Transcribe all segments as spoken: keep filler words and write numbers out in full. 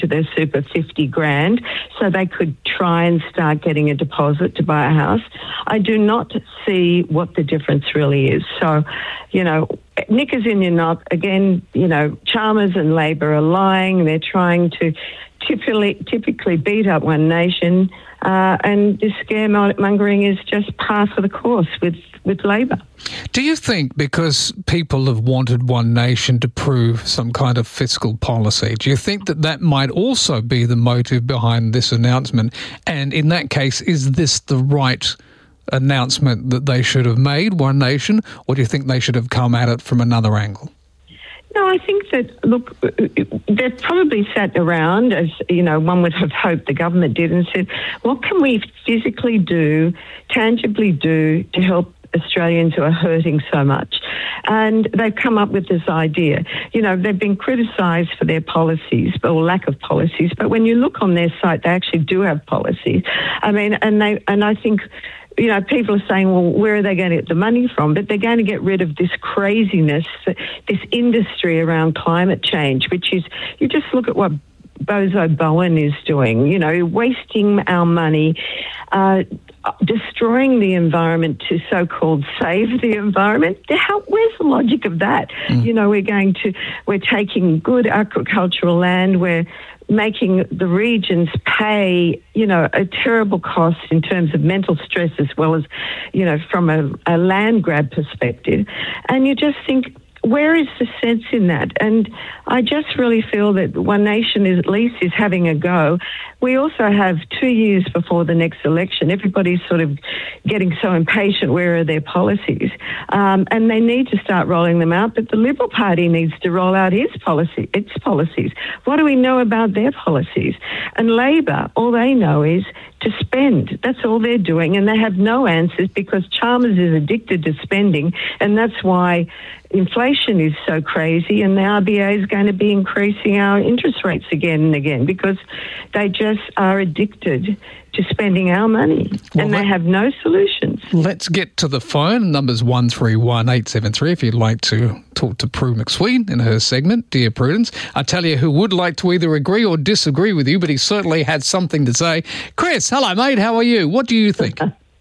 to their super fifty grand so they could try and start getting a deposit to buy a house. I do not see what the difference really is. So, you know, knickers in your knock, again, you know, Chalmers and Labor are lying. They're trying to typically, typically beat up One Nation, uh, and this scaremongering is just par for the course with, with Labor. Do you think because people have wanted One Nation to prove some kind of fiscal policy, do you think that that might also be the motive behind this announcement? And in that case, is this the right announcement that they should have made, One Nation, or do you think they should have come at it from another angle? No, I think that, look, they've probably sat around, as, you know, one would have hoped the government did, and said, what can we physically do, tangibly do to help Australians who are hurting so much? And they've come up with this idea. You know, they've been criticised for their policies or lack of policies, but when you look on their site, they actually do have policies. I mean, and they, and I think, you know, people are saying, well, where are they going to get the money from? But they're going to get rid of this craziness, this industry around climate change, which is, you just look at what Bozo Bowen is doing, you know, wasting our money, uh, destroying the environment to so-called save the environment. How, where's the logic of that? Mm. You know, we're going to, we're taking good agricultural land, we're making the regions pay, you know, a terrible cost in terms of mental stress as well as, you know, from a, a land grab perspective. And you just think, where is the sense in that? And I just really feel that One Nation is at least is having a go. We also have two years before the next election. Everybody's sort of getting so impatient. Where are their policies? Um, and they need to start rolling them out. But the Liberal Party needs to roll out its policy, its policies. What do we know about their policies? And Labor, all they know is to spend. That's all they're doing. And they have no answers because Chalmers is addicted to spending. And that's why inflation is so crazy, and the R B A is going to be increasing our interest rates again and again because they just are addicted to spending our money, well, and they have no solutions. Let's get to the phone. Number's one three one eight seven three if you'd like to talk to Prue McSween in her segment, Dear Prudence. I tell you who would like to either agree or disagree with you, but he certainly had something to say. Chris, hello, mate. How are you? What do you think?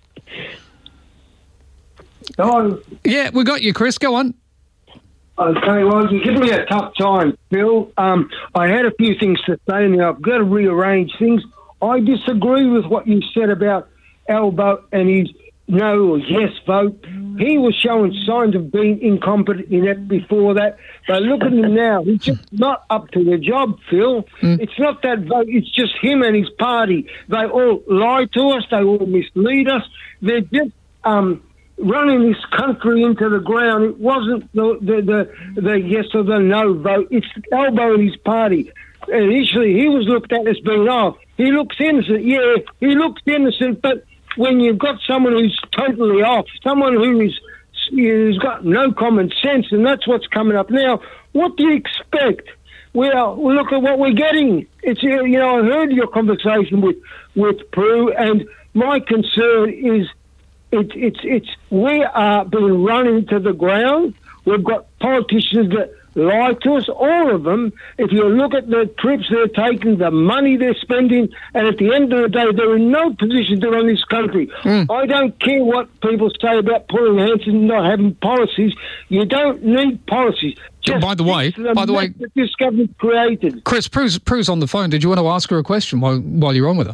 Hello. Yeah, we got you, Chris. Go on. Okay, well, you're giving me a tough time, Phil. Um, I had a few things to say, and I've got to rearrange things. I disagree with what you said about Albo and his no or yes vote. He was showing signs of being incompetent in it before that. But look at him now. He's just not up to the job, Phil. Mm. It's not that vote. It's just him and his party. They all lie to us. They all mislead us. They're just... Um, running this country into the ground. It wasn't the, the the the yes or the no vote. It's Albo and his party. Initially, he was looked at as being, oh, he looks innocent. Yeah, he looks innocent, but when you've got someone who's totally off, someone who is who's got no common sense, and that's what's coming up now, what do you expect? Well, look at what we're getting. It's, you know, I heard your conversation with, with Prue, and my concern is It's it's it's we are being run into the ground. We've got politicians that lie to us, all of them. If you look at the trips they're taking, the money they're spending, and at the end of the day, they're in no position to run this country. Mm. I don't care what people say about Pauline Hanson not having policies. You don't need policies. Just by the way, by the way, that this government created. Chris, Prue's, Prue's on the phone. Did you want to ask her a question while while you're on with her?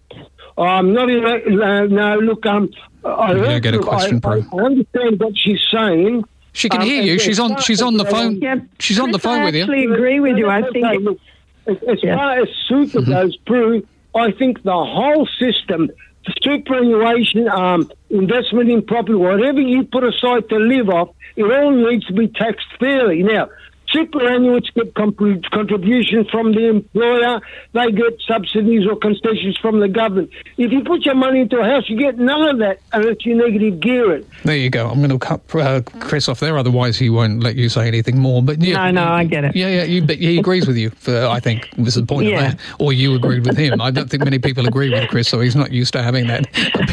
I'm not in a, uh, no, look, um, I, you heard, get a question, I, I, I understand what she's saying. She can um, hear you. She's on She's on the phone. Yeah, she's on the phone I with you. I actually agree with you. I think... Okay, look, as as yeah. far as super Mm-hmm. goes, Prue, I think the whole system, superannuation, um, investment in property, whatever you put aside to live off, it all needs to be taxed fairly. Now, superannuates get comp- contributions from the employer. They get subsidies or concessions from the government. If you put your money into a house, you get none of that unless you negative gear it. There you go. I'm going to cut uh, Chris off there, otherwise he won't let you say anything more. But yeah, no, no, I get it. Yeah, yeah. You, but he agrees with you. For, I think was the point yeah. of that. Or you agreed with him. I don't think many people agree with Chris, so he's not used to having that.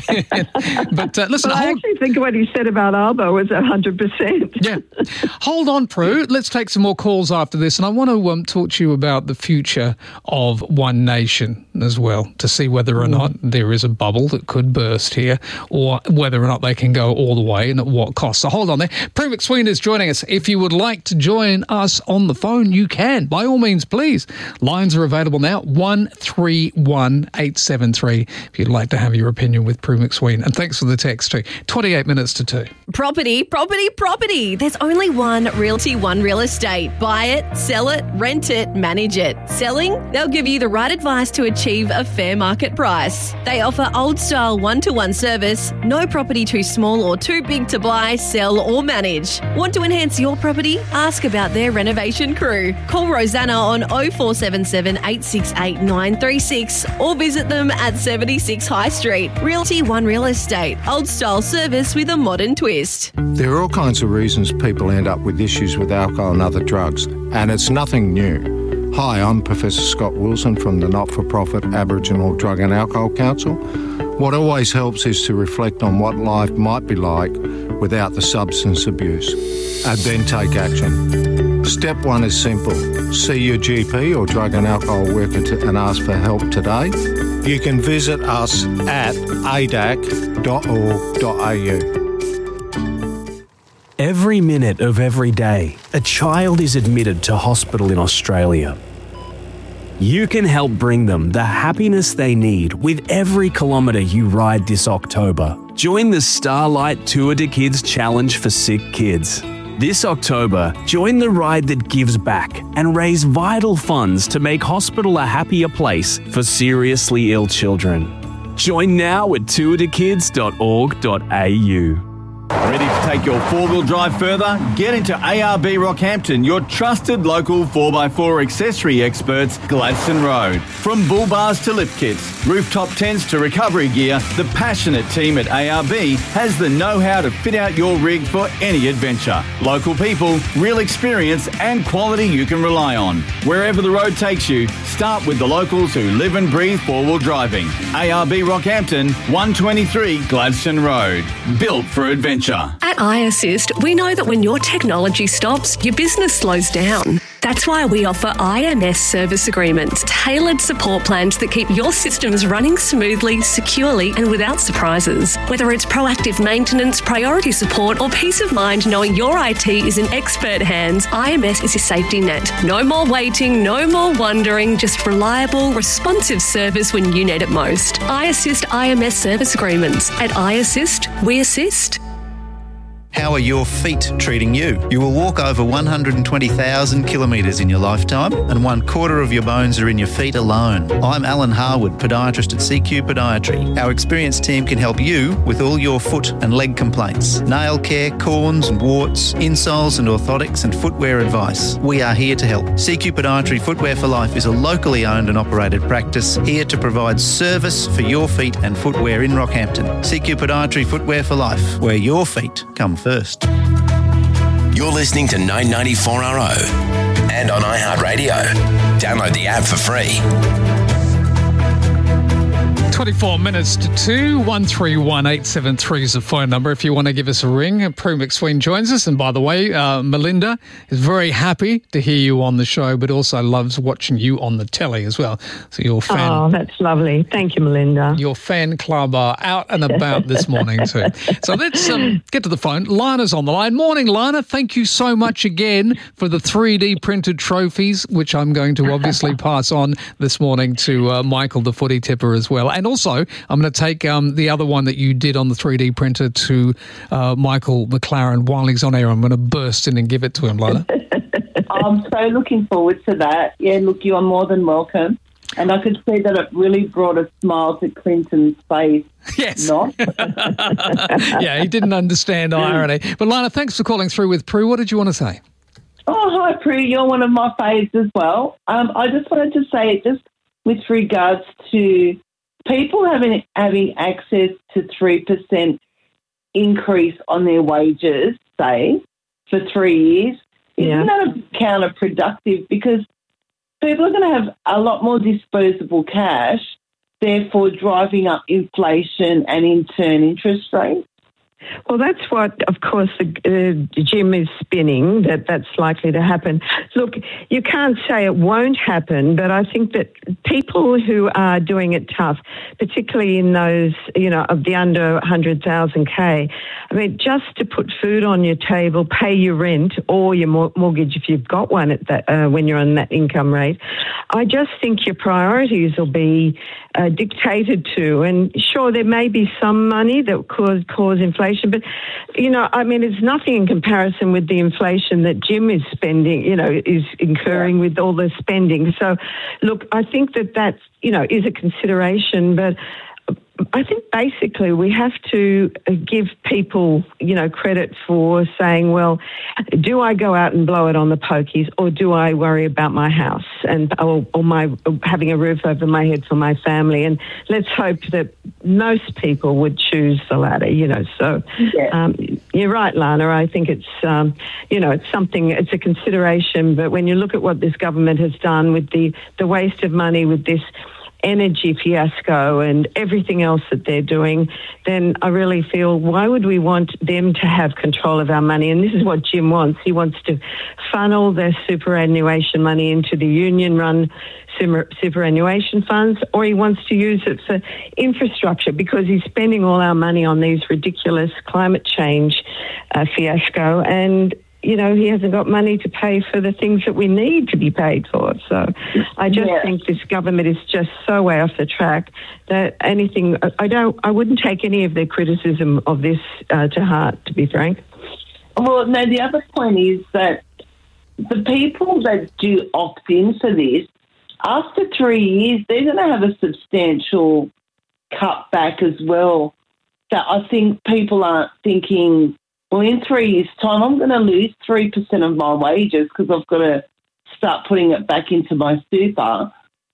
But uh, listen, well, I hold... actually think what he said about Albo was a hundred percent. Yeah, hold on, Prue. Let's take some more calls after this, and I want to um, talk to you about the future of One Nation as well, to see whether or not there is a bubble that could burst here, or whether or not they can go all the way and at what cost. So hold on there. Prue McSween is joining us. If you would like to join us on the phone, you can. By all means, please. Lines are available now, one three one eight seven three, if you'd like to have your opinion with Prue McSween. And thanks for the text too. twenty-eight minutes to two. Property, property, property. There's only one Realty One Real Estate. Buy it, sell it, rent it, manage it. Selling? They'll give you the right advice to achieve a fair market price. They offer old-style one-to-one service, no property too small or too big to buy, sell or manage. Want to enhance your property? Ask about their renovation crew. Call Rosanna on oh four seven seven, eight six eight, nine three six or visit them at seventy-six High Street. Realty One Real Estate. Old-style service with a modern twist. There are all kinds of reasons people end up with issues with alcohol and other drugs, and it's nothing new. Hi, I'm Professor Scott Wilson from the not-for-profit Aboriginal Drug and Alcohol Council. What always helps is to reflect on what life might be like without the substance abuse, and then take action. Step one is simple. See your G P or drug and alcohol worker to, and ask for help today. You can visit us at a d a c dot org dot a u. Every minute of every day, a child is admitted to hospital in Australia. You can help bring them the happiness they need with every kilometre you ride this October. Join the Starlight Tour de Kids Challenge for Sick Kids. This October, join the ride that gives back and raise vital funds to make hospital a happier place for seriously ill children. Join now at tour de kids dot org dot a u. Ready to take your four-wheel drive further? Get into A R B Rockhampton, your trusted local four by four accessory experts, Gladstone Road. From bull bars to lift kits, rooftop tents to recovery gear, the passionate team at A R B has the know-how to fit out your rig for any adventure. Local people, real experience and quality you can rely on. Wherever the road takes you, start with the locals who live and breathe four-wheel driving. A R B Rockhampton, one twenty-three Gladstone Road. Built for adventure. At iAssist, we know that when your technology stops, your business slows down. That's why we offer I M S service agreements, tailored support plans that keep your systems running smoothly, securely and without surprises. Whether it's proactive maintenance, priority support or peace of mind knowing your I T is in expert hands, I M S is your safety net. No more waiting, no more wondering, just reliable, responsive service when you need it most. iAssist I M S service agreements. At iAssist, we assist. How are your feet treating you? You will walk over one hundred twenty thousand kilometres in your lifetime, and one quarter of your bones are in your feet alone. I'm Alan Harwood, podiatrist at C Q Podiatry. Our experienced team can help you with all your foot and leg complaints. Nail care, corns and warts, insoles and orthotics and footwear advice. We are here to help. C Q Podiatry Footwear for Life is a locally owned and operated practice here to provide service for your feet and footwear in Rockhampton. C Q Podiatry Footwear for Life, where your feet come first. You're listening to nine ninety-four R O and on iHeartRadio. Download the app for free. twenty-four minutes to two. one three one eight seven three is the phone number if you want to give us a ring. Prue McSween joins us. And by the way, uh, Melinda is very happy to hear you on the show, but also loves watching you on the telly as well. So your fan... Oh, that's lovely. Thank you, Melinda. Your fan club are out and about this morning too. So let's um, get to the phone. Lana's on the line. Morning, Lana. Thank you so much again for the three D printed trophies, which I'm going to obviously pass on this morning to uh, Michael, the footy tipper, as well. And also, I'm going to take um, the other one that you did on the three D printer to uh, Michael McLaren while he's on air. I'm going to burst in and give it to him, Lana. I'm so looking forward to that. Yeah, look, you are more than welcome. And I could see that it really brought a smile to Clinton's face. Yes. Not? Yeah, he didn't understand irony. But Lana, thanks for calling through with Prue. What did you want to say? Oh, hi, Prue. You're one of my faves as well. Um, I just wanted to say, just with regards to people having having access to three percent increase on their wages, say, for three years, Yeah. isn't that counterproductive? Because people are going to have a lot more disposable cash, therefore driving up inflation and, in turn, interest rates. Well, that's what, of course, the uh, Jim is spinning, that that's likely to happen. Look, you can't say it won't happen, but I think that people who are doing it tough, particularly in those, you know, of the under one hundred thousand K, I mean, just to put food on your table, pay your rent or your mor- mortgage if you've got one at that, uh, when you're on that income rate, I just think your priorities will be uh, dictated to. And sure, there may be some money that cause, cause inflation, but, you know, I mean, it's nothing in comparison with the inflation that Jim is spending, you know, is incurring with all the spending. So, look, I think that that, you know, is a consideration, but I think basically we have to give people, you know, credit for saying, well, do I go out and blow it on the pokies, or do I worry about my house and or, or my having a roof over my head for my family? And let's hope that most people would choose the latter, you know. So yeah. um, you're right, Lana. I think it's, um, you know, it's something, it's a consideration. But when you look at what this government has done with the, the waste of money, with this energy fiasco and everything else that they're doing, then I really feel, why would we want them to have control of our money? And this is what Jim wants. He wants to funnel their superannuation money into the union-run superannuation funds, or he wants to use it for infrastructure, because he's spending all our money on these ridiculous climate change uh, fiasco, and you know, he hasn't got money to pay for the things that we need to be paid for. So I just yeah. think this government is just so way off the track that anything, I don't, I wouldn't take any of their criticism of this uh, to heart, to be frank. Well, no, the other point is that the people that do opt in for this, after three years, they're going to have a substantial cutback as well. So I think people aren't thinking, well, in three years' time, I'm going to lose three percent of my wages because I've got to start putting it back into my super.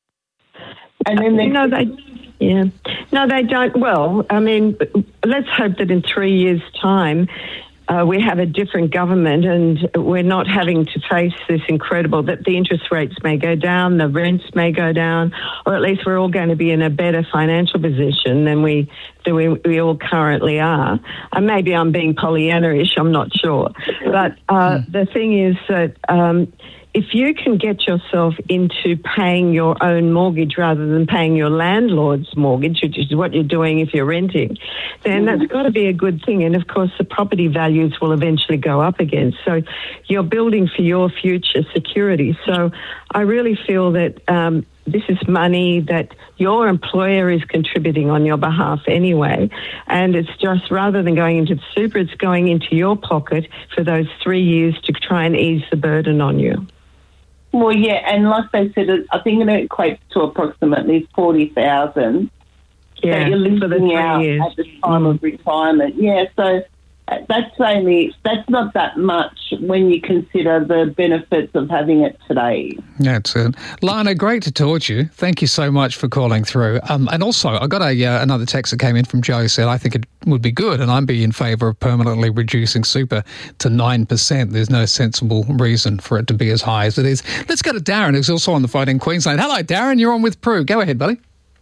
And then they... No, they... Yeah. No, they don't. Well, I mean, let's hope that in three years' time, uh, we have a different government and we're not having to face this incredible, that the interest rates may go down, the rents may go down, or at least we're all going to be in a better financial position than we than we, we all currently are. And maybe I'm being Pollyanna-ish, I'm not sure. But uh, mm. the thing is that um, if you can get yourself into paying your own mortgage rather than paying your landlord's mortgage, which is what you're doing if you're renting, then that's got to be a good thing. And, of course, the property values will eventually go up again. So you're building for your future security. So I really feel that um, this is money that your employer is contributing on your behalf anyway. And it's just, rather than going into the super, it's going into your pocket for those three years to try and ease the burden on you. Well, yeah, and like they said, I think it equates to approximately forty thousand yeah, that you're losing out years. at the time mm. of retirement. Yeah, so that's only that's not that much when you consider the benefits of having it today. That's it. Lana, great to talk to you. Thank you so much for calling through. Um, and also, I got a uh, another text that came in from Joe, said, I think it would be good, and I'd be in favour of permanently reducing super to nine percent. There's no sensible reason for it to be as high as it is. Let's go to Darren, who's also on the phone in Queensland. Hello, Darren. You're on with Prue. Go ahead, buddy.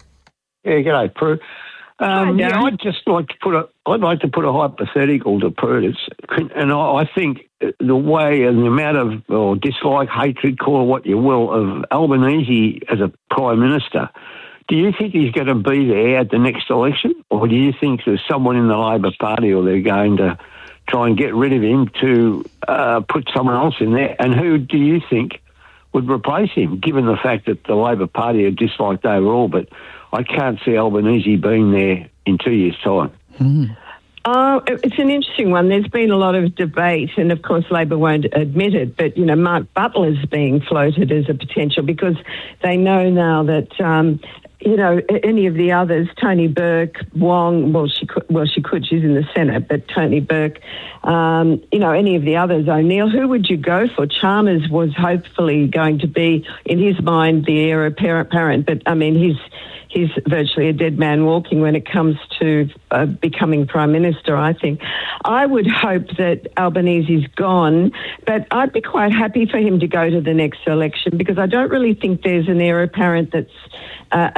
Yeah, g'day, Prue. Um, Hi, yeah, I'd just like to put a, I'd like to put a hypothetical to Prue, and I, I think the way and the amount of or dislike, hatred, call it what you will, of Albanese as a Prime Minister. Do you think he's going to be there at the next election, or do you think there's someone in the Labor Party, or they're going to try and get rid of him to uh, put someone else in there? And who do you think would replace him, given the fact that the Labor Party are disliked overall? But I can't see Albanese being there in two years' time. Mm. Oh, it's an interesting one. There's been a lot of debate, and of course Labor won't admit it, but, you know, Mark Butler's being floated as a potential because they know now that, um, you know, any of the others, Tony Burke, Wong, well, she could, well, she could, she's in the Senate, but Tony Burke, um, you know, any of the others, O'Neill, who would you go for? Chalmers was hopefully going to be, in his mind, the heir apparent, but, I mean, he's, he's virtually a dead man walking when it comes to uh, becoming Prime Minister, I think. I would hope that Albanese's gone, but I'd be quite happy for him to go to the next election because I don't really think there's an heir apparent that's uh,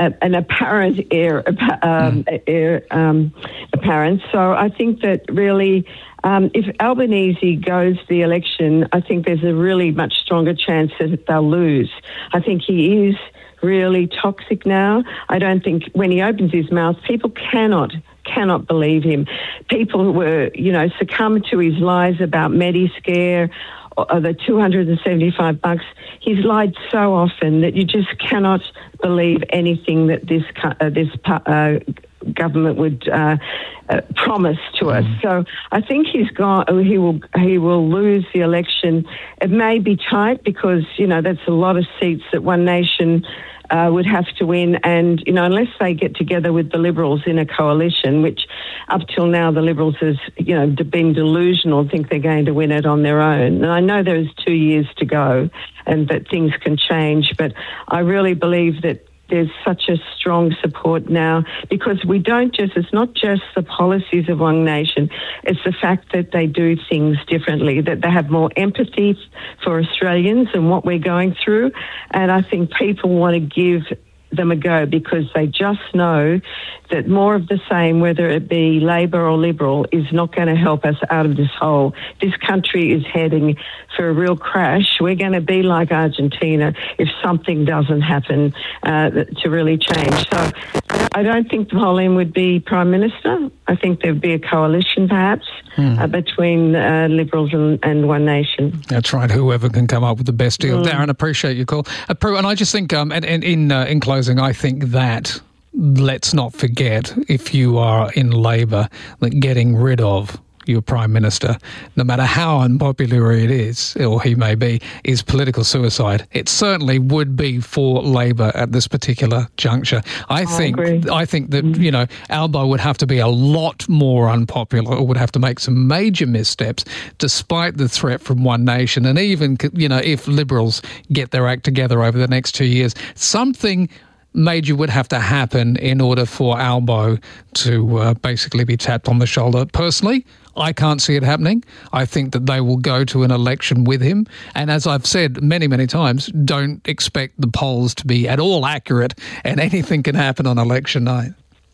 a, an apparent heir, um, mm. heir um, apparent. So I think that really, um, if Albanese goes the election, I think there's a really much stronger chance that they'll lose. I think he is really toxic now. I don't think when he opens his mouth, people cannot cannot believe him. People were, you know, succumbed to his lies about Mediscare, or the two hundred seventy-five bucks. He's lied so often that you just cannot believe anything that this uh, this uh, government would uh, uh, promise to us. So I think he's gone. He will he will lose the election. It may be tight because, you know, that's a lot of seats that One Nation Uh, would have to win, and you know, unless they get together with the Liberals in a coalition, which up till now the Liberals has, you know, been delusional, think they're going to win it on their own. And I know there's two years to go, and that things can change, but I really believe that there's such a strong support now because we don't just, it's not just the policies of One Nation, it's the fact that they do things differently, that they have more empathy for Australians and what we're going through. And I think people want to give them a go because they just know that more of the same, whether it be Labor or Liberal, is not going to help us out of this hole. This country is heading for a real crash. We're going to be like Argentina if something doesn't happen uh, to really change. So I don't think Pauline would be Prime Minister. I think there would be a coalition perhaps hmm. uh, between uh, Liberals and, and One Nation. That's right, whoever can come up with the best deal. Mm. Darren, appreciate your call. Uh, Prue, and I just think, um, and, and in, uh, in closing, I think that let's not forget, if you are in Labor, that getting rid of your Prime Minister, no matter how unpopular it is, or he may be, is political suicide. It certainly would be for Labor at this particular juncture. I, I think agree. I think that, you know, Albo would have to be a lot more unpopular, or would have to make some major missteps, despite the threat from One Nation. And even, you know, if Liberals get their act together over the next two years, something major would have to happen in order for Albo to uh, basically be tapped on the shoulder. Personally, I can't see it happening. I think that they will go to an election with him. And as I've said many, many times, don't expect the polls to be at all accurate, and anything can happen on election night.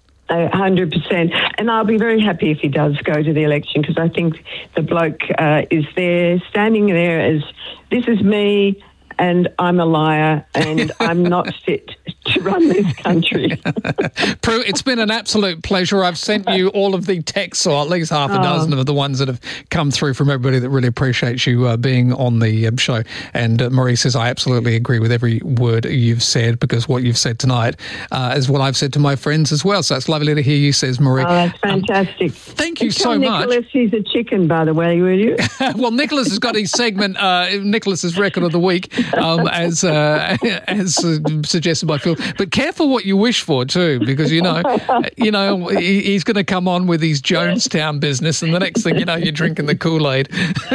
A hundred percent. And I'll be very happy if he does go to the election, because I think the bloke uh, is there, standing there as, this is me, and I'm a liar, and I'm not fit to run this country. Prue, it's been an absolute pleasure. I've sent you all of the texts, or at least half a dozen oh. of the ones that have come through from everybody that really appreciates you uh, being on the um, show. And uh, Marie says, I absolutely agree with every word you've said, because what you've said tonight uh, is what I've said to my friends as well. So it's lovely to hear you, says Marie. Oh, that's fantastic. Um, thank you and so Nicholas, much. Nicholas, he's a chicken, by the way, will you? Well, Nicholas has got his segment, uh, Nicholas's Record of the Week, um, as, uh, as uh, suggested by Phil. But careful what you wish for too, because you know, you know he, he's going to come on with his Jonestown business, and the next thing you know, you're drinking the Kool-Aid.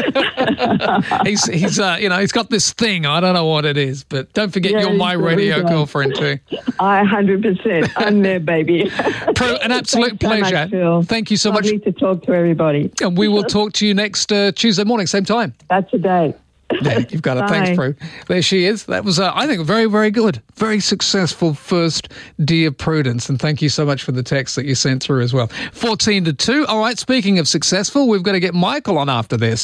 he's he's uh, you know he's got this thing. I don't know what it is, but don't forget yeah, you're my radio girlfriend too. I hundred percent. I'm there, baby. Prue, an absolute pleasure. So much, Thank you so Lovely much. to talk to everybody. And we will talk to you next uh, Tuesday morning, same time. That's a day. Yeah, you've got it. Thanks, Prue. There she is. That was, uh, I think, very, very good. Very successful first Dear Prudence. And thank you so much for the text that you sent through as well. fourteen to two. All right, speaking of successful, we've got to get Michael on after this.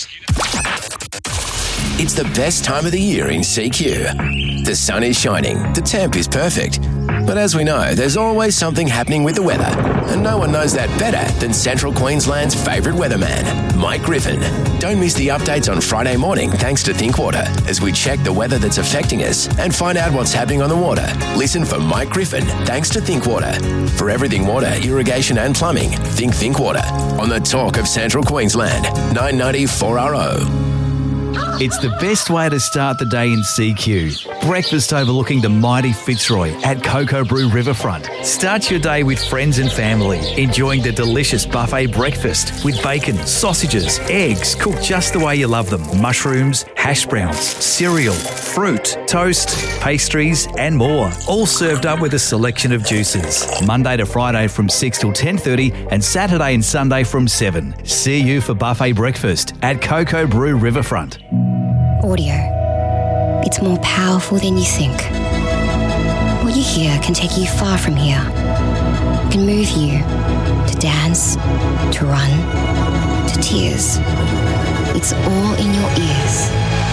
It's the best time of the year in C Q. The sun is shining, the temp is perfect. But as we know, there's always something happening with the weather, and no one knows that better than Central Queensland's favourite weatherman, Mike Griffin. Don't miss the updates on Friday morning thanks to Thinkwater, as we check the weather that's affecting us and find out what's happening on the water. Listen for Mike Griffin thanks to Thinkwater. For everything water, irrigation and plumbing, think Thinkwater. On the talk of Central Queensland, nine ninety-four R O. It's the best way to start the day in C Q. Breakfast overlooking the mighty Fitzroy at Cocoa Brew Riverfront. Start your day with friends and family, enjoying the delicious buffet breakfast with bacon, sausages, eggs cooked just the way you love them, mushrooms, hash browns, cereal, fruit, toast, pastries and more. All served up with a selection of juices. Monday to Friday from six till ten thirty and Saturday and Sunday from seven. See you for buffet breakfast at Cocoa Brew Riverfront. Audio. It's more powerful than you think. What you here can take you far from here. Can move you to dance, to run, to tears. It's all in your ears.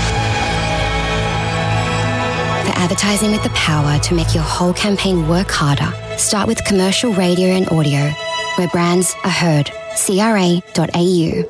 For advertising with the power to make your whole campaign work harder, start with commercial radio and audio, where brands are heard. C R A dot A U.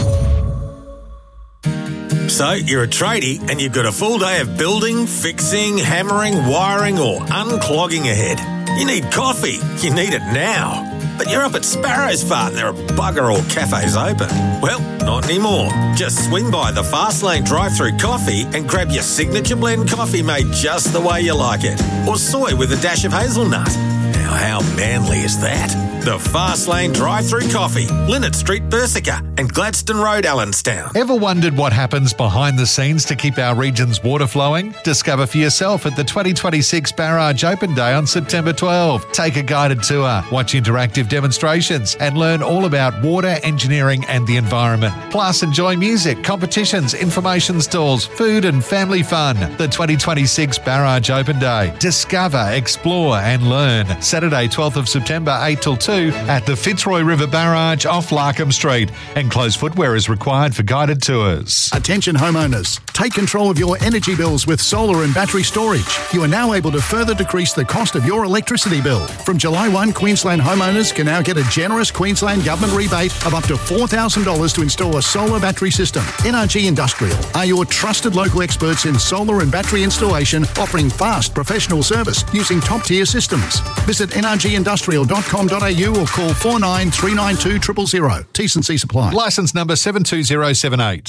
So, you're a tradie and you've got a full day of building, fixing, hammering, wiring or unclogging ahead. You need coffee. You need it now. But you're up at Sparrow's Fart and there are bugger all cafes open. Well, not anymore. Just swing by the Fastlane drive-through coffee and grab your signature blend coffee made just the way you like it. Or soy with a dash of hazelnut. Now, how manly is that? The Fastlane drive-through coffee, Linnet Street, Bersica and Gladstone Road, Allenstown. Ever wondered what happens behind the scenes to keep our region's water flowing? Discover for yourself at the twenty twenty-six Barrage Open Day on September twelfth. Take a guided tour, watch interactive demonstrations and learn all about water, engineering and the environment. Plus enjoy music, competitions, information stalls, food and family fun. The twenty twenty-six Barrage Open Day. Discover, explore and learn. Saturday twelfth of September eight till two at the Fitzroy River Barrage off Larkham Street. Enclosed footwear is required for guided tours. Attention homeowners, take control of your energy bills with solar and battery storage. You are now able to further decrease the cost of your electricity bill. From July first, Queensland homeowners can now get a generous Queensland Government rebate of up to four thousand dollars to install a solar battery system. N R G Industrial are your trusted local experts in solar and battery installation, offering fast professional service using top-tier systems. Visit n r g industrial dot com dot a u or call four nine three nine two zero zero zero. T's and C's apply. Licence number seven two zero seven eight.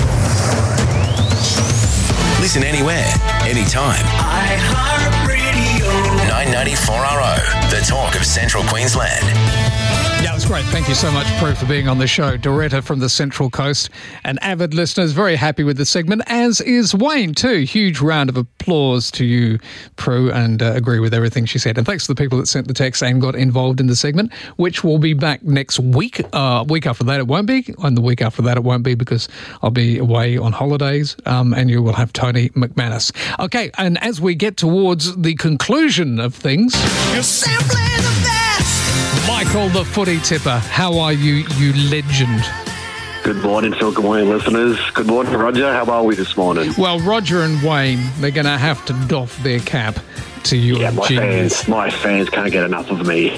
Listen anywhere, anytime. iHeartRadio. nine ninety-four R O, the talk of Central Queensland. Yeah, it was great. Thank you so much, Prue, for being on the show. Doretta from the Central Coast. And avid listeners, very happy with the segment, as is Wayne too. Huge round of applause to you, Prue, and uh, agree with everything she said. And thanks to the people that sent the text and got involved in the segment, which will be back next week. Uh, week after that it won't be, and the week after that it won't be because I'll be away on holidays, um, and you will have Tony McManus. Okay, and as we get towards the conclusion of things... You're simply the best! Michael, the footy tipper, how are you, you legend? Good morning, Phil. Good morning, listeners. Good morning, Roger. How are we this morning? Well, Roger and Wayne, they're going to have to doff their cap to you. Yeah, my genius. fans, my fans can't get enough of me.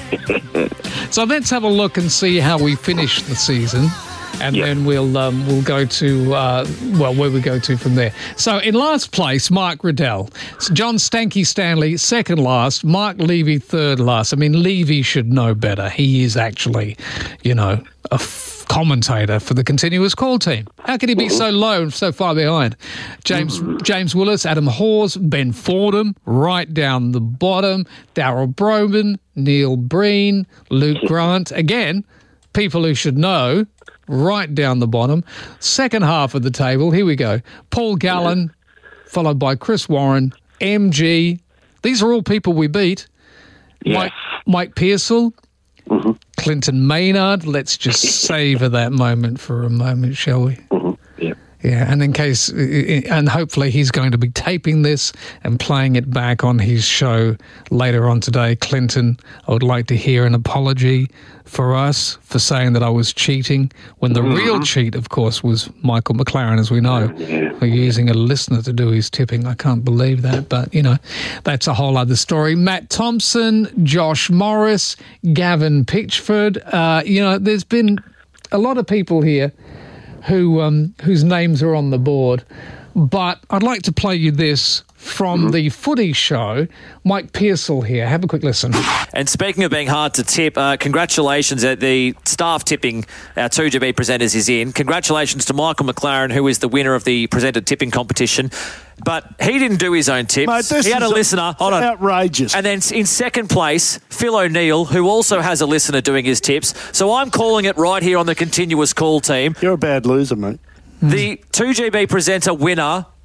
So let's have a look and see how we finish the season. And yep. then we'll um, we'll go to, uh, well, where we go to from there. So in last place, Mark Riddell. John Stanky Stanley, second last. Mark Levy, third last. I mean, Levy should know better. He is actually, you know, a f- commentator for the Continuous Call team. How can he be so low and so far behind? James James Willis, Adam Hawes, Ben Fordham, right down the bottom. Darryl Broman, Neil Breen, Luke Grant. Again, people who should know... right down the bottom. Second half of the table, here we go. Paul Gallen, followed by Chris Warren, M G. These are all people we beat. Yes. Mike, Mike Pearsall, mm-hmm. Clinton Maynard. Let's just savour that moment for a moment, shall we? Mm-hmm. Yeah. Yeah, and in case, and hopefully he's going to be taping this and playing it back on his show later on today. Clinton, I would like to hear an apology for us for saying that I was cheating when the mm-hmm. real cheat, of course, was Michael McLaren, as we know. Yeah. We're using a listener to do his tipping. I can't believe that, but, you know, that's a whole other story. Matt Thompson, Josh Morris, Gavin Pitchford. Uh, you know, there's been a lot of people here who um, whose names are on the board. But I'd like to play you this from the footy show. Mike Pearsall here. Have a quick listen. And speaking of being hard to tip, uh, congratulations at the staff tipping our two G B presenters is in. Congratulations to Michael McLaren, who is the winner of the presented tipping competition. But he didn't do his own tips. Mate, this he had a is listener. Hold on. Outrageous. And then in second place, Phil O'Neill, who also has a listener doing his tips. So I'm calling it right here on the Continuous Call team. You're a bad loser, mate. The two G B presenter winner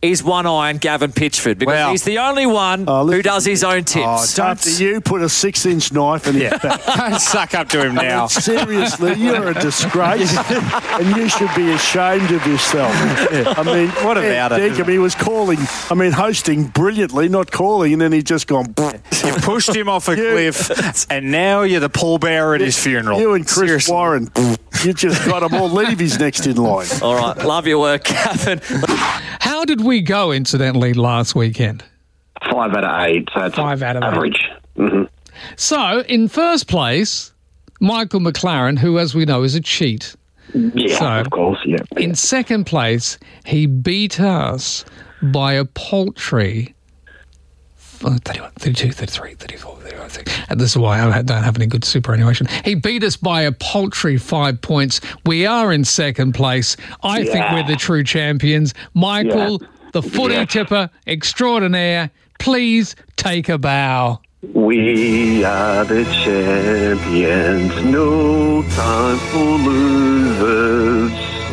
is one-iron Gavin Pitchford because Well, he's the only one oh, who does his own tips. Oh, don't you put a six-inch knife in his back. Don't suck up to him now. I mean, seriously, you're a disgrace and you should be ashamed of yourself. I mean, What about it? Deacon, he was calling, I mean, hosting brilliantly, not calling, and then he just gone... You pushed him off a cliff, and now you're the pallbearer at his funeral. You and Chris Seriously. Warren, you just got him all. Leave his next in line. All right, love your work, Gavin. How did we go, incidentally, last weekend? Five out of eight. So it's Five out of average. Mm-hmm. So, in first place, Michael McLaren, who, as we know, is a cheat. Yeah, So, of course, yeah. In second place, he beat us by a paltry thirty-one, thirty-two, thirty-three, thirty-four, thirty-five, thirty. And this is why I don't have any good superannuation. He beat us by a paltry five points. We are in second place. I Yeah. think we're the true champions. Michael, Yeah. the footy Yeah. tipper extraordinaire, please take a bow. We are the champions. No time for losers.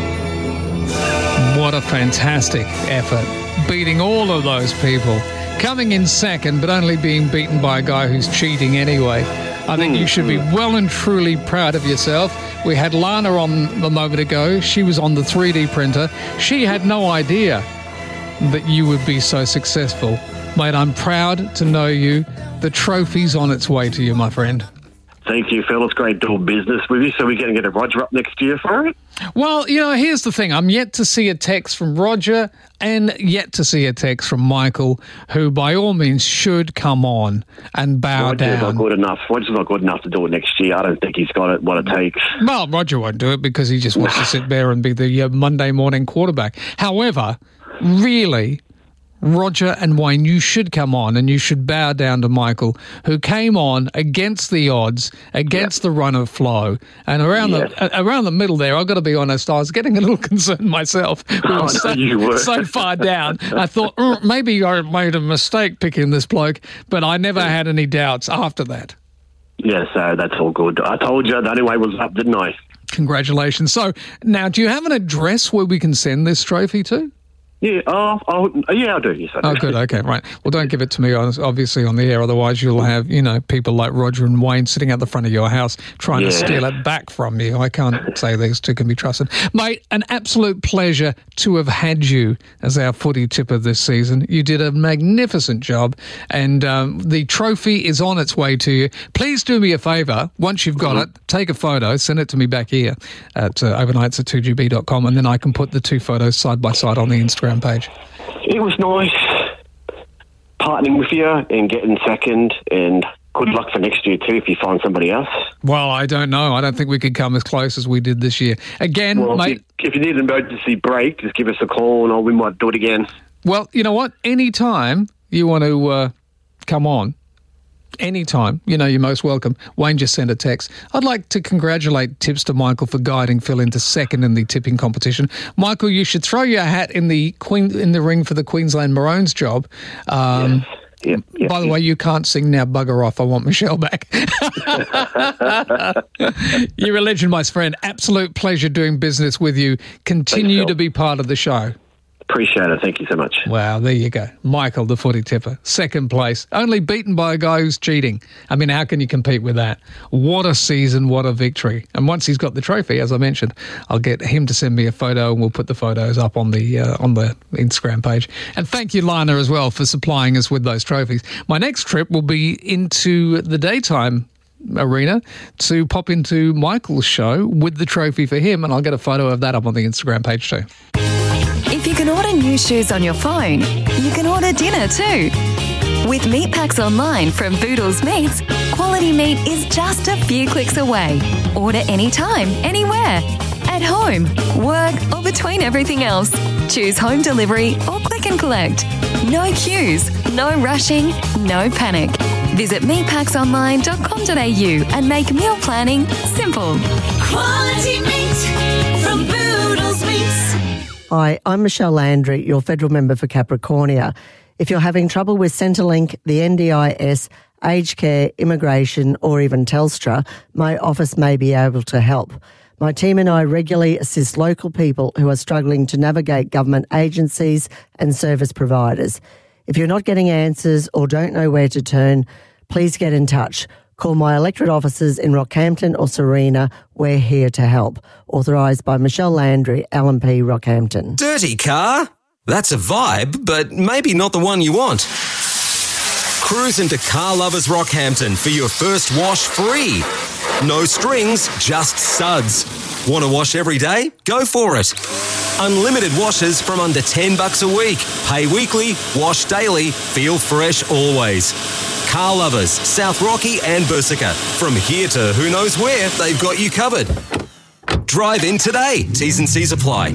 What a fantastic effort. Beating all of those people. Coming in second, but only being beaten by a guy who's cheating anyway. I think you should be well and truly proud of yourself. We had Lana on a moment ago. She was on the three D printer. She had no idea that you would be so successful. Mate, I'm proud to know you. The trophy's on its way to you, my friend. Thank you, Phil. It's great doing business with you. So we're going to get a Roger up next year for it? Well, you know, here's the thing. I'm yet to see a text from Roger and yet to see a text from Michael, who by all means should come on and bow Roger's down. not good enough. Roger's not good enough to do it next year. I don't think he's got it, what it takes. Well, Roger won't do it because he just wants to sit there and be the uh, Monday morning quarterback. However, really, Roger and Wayne, you should come on and you should bow down to Michael, who came on against the odds, against the run of flow. And around Yes. the uh, around the middle there, I've got to be honest, I was getting a little concerned myself. We Oh, were no, so, you were. so far down. I thought, "Mm, maybe I made a mistake picking this bloke, but I never had any doubts after that. Yeah, so that's all good. I told you the only way was up, didn't I? Congratulations. So now, do you have an address where we can send this trophy to? Yeah, oh, oh, yeah, I do. Yes, I do. Oh, good. Okay, right. Well, don't give it to me, obviously, on the air. Otherwise, you'll have, you know, people like Roger and Wayne sitting at the front of your house trying Yeah. to steal it back from you. I can't say these two can be trusted. Mate, an absolute pleasure to have had you as our footy tipper this season. You did a magnificent job, and um, the trophy is on its way to you. Please do me a favour. Once you've got Mm-hmm. it, take a photo, send it to me back here at uh, overnights at two G B dot com, and then I can put the two photos side by side on the Instagram page. It was nice partnering with you and getting second, and good luck for next year too if you find somebody else. Well, I don't know. I don't think we could come as close as we did this year. Again, Well, mate. if you, if you need an emergency break, just give us a call and we might do it again. Well, you know what? Anytime you want to uh, come on, anytime, you know, you're most welcome. Wayne just sent a text. I'd like to congratulate Tips to Michael for guiding Phil into second in the tipping competition. Michael, you should throw your hat in the Queen in the ring for the Queensland Maroons job. Um, Yep, yep, By the way, you can't sing now. Bugger off. I want Michelle back. You're a legend, my friend. Absolute pleasure doing business with you. Continue Thanks, to be part of the show. Appreciate it. Thank you so much. Wow, there you go. Michael, the footy tipper, second place. Only beaten by a guy who's cheating. I mean, how can you compete with that? What a season, what a victory. And once he's got the trophy, as I mentioned, I'll get him to send me a photo and we'll put the photos up on the uh, on the Instagram page. And thank you, Lana, as well, for supplying us with those trophies. My next trip will be into the daytime arena to pop into Michael's show with the trophy for him, and I'll get a photo of that up on the Instagram page too. If you can order new shoes on your phone, you can order dinner too. With meat packs online from Boodles Meats, quality meat is just a few clicks away. Order anytime, anywhere. At home, work, or between everything else. Choose home delivery or click and collect. No queues, no rushing, no panic. Visit meat packs online dot com dot a u and make meal planning simple. Quality meat from Boodles Meats. Hi, I'm Michelle Landry, your federal member for Capricornia. If you're having trouble with Centrelink, the N D I S, aged care, immigration, or even Telstra, my office may be able to help. My team and I regularly assist local people who are struggling to navigate government agencies and service providers. If you're not getting answers or don't know where to turn, please get in touch. Call my electorate offices in Rockhampton or Sarina. We're here to help. Authorised by Michelle Landry, L M P Rockhampton. Dirty car? That's a vibe, but maybe not the one you want. Cruise into Car Lovers Rockhampton for your first wash free. No strings, just suds. Want to wash every day? Go for it. Unlimited washes from under ten bucks a week. Pay weekly, wash daily, feel fresh always. Car Lovers, South Rocky and Bursica. From here to who knows where, they've got you covered. Drive in today. T's and C's apply.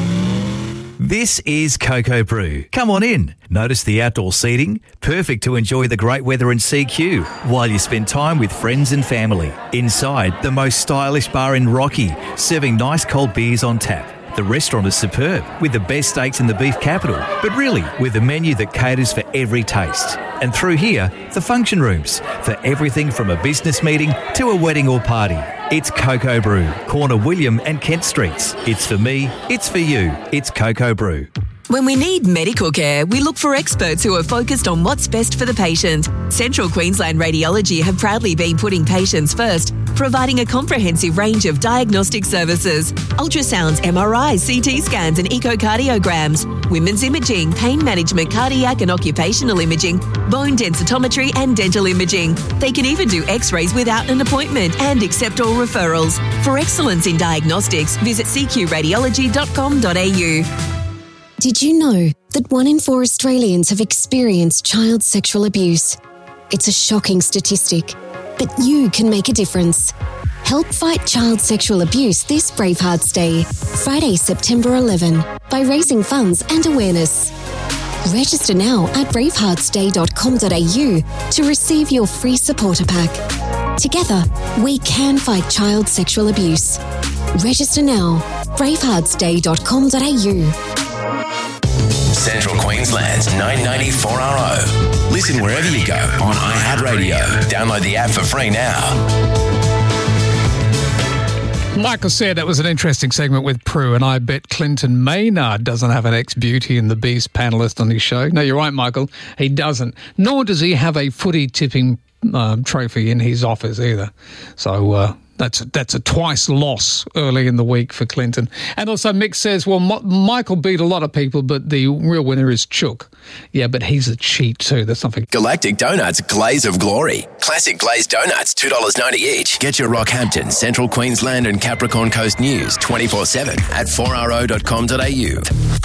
This is Cocoa Brew. Come on in. Notice the outdoor seating, perfect to enjoy the great weather in C Q while you spend time with friends and family. Inside, the most stylish bar in Rocky, serving nice cold beers on tap. The restaurant is superb, with the best steaks in the beef capital, but really with a menu that caters for every taste. And through here, the function rooms, for everything from a business meeting to a wedding or party. It's Cocoa Brew, corner William and Kent Streets. It's for me, it's for you, it's Cocoa Brew. When we need medical care, we look for experts who are focused on what's best for the patient. Central Queensland Radiology have proudly been putting patients first, providing a comprehensive range of diagnostic services: ultrasounds, M R Is, C T scans and echocardiograms, women's imaging, pain management, cardiac and occupational imaging, bone densitometry and dental imaging. They can even do x-rays without an appointment and accept all referrals. For excellence in diagnostics, visit c q radiology dot com dot a u. Did you know that one in four Australians have experienced child sexual abuse? It's a shocking statistic, but you can make a difference. Help fight child sexual abuse this Bravehearts Day, Friday, September eleventh, by raising funds and awareness. Register now at bravehearts day dot com dot a u to receive your free supporter pack. Together, we can fight child sexual abuse. Register now, bravehearts day dot com dot a u. Central Queensland's nine ninety four R O. Listen wherever you go on iHeartRadio. Download the app for free now. Michael said that was an interesting segment with Prue, and I bet Clinton Maynard doesn't have an ex-beauty and the Beast panellist on his show. No, you're right, Michael. He doesn't. Nor does he have a footy tipping um, trophy in his office either. So, uh, That's a, that's a twice loss early in the week for Clinton. And also Mick says, well, M- Michael beat a lot of people, but the real winner is Chook. Yeah, but he's a cheat too. That's something. Galactic Donuts Glaze of Glory. Classic glazed donuts, two dollars ninety each. Get your Rockhampton, Central Queensland and Capricorn Coast news twenty-four seven at four r o dot com dot a u.